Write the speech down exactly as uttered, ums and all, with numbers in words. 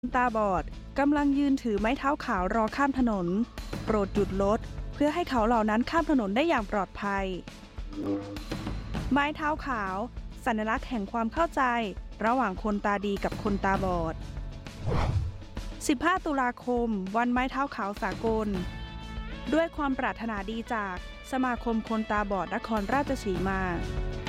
ตาบอดกำลังยืนถือไม้เท้าขาวรอข้ามถนนโปรดหยุดรถเพื่อให้เขาเหล่านั้นข้ามถนนได้อย่างปลอดภัยไม้เท้าขาวสัญลักษณ์แห่งความเข้าใจระหว่างคนตาดีกับคนตาบอดสิบห้าตุลาคมวันไม้เท้าขาวสากลด้วยความปรารถนาดีจากสมาคมคนตาบอดนครราชสีมา